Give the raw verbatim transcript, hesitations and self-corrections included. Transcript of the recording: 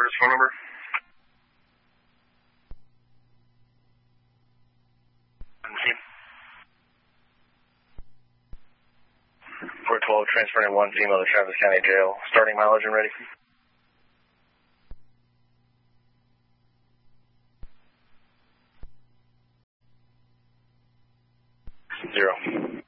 driver's phone number? four twelve, transferring one female to Travis County Jail. Starting mileage and ready. Zero.